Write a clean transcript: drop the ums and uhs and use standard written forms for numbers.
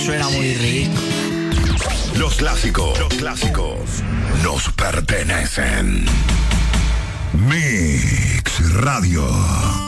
suena muy rico. Los clásicos nos pertenecen. Mix Radio.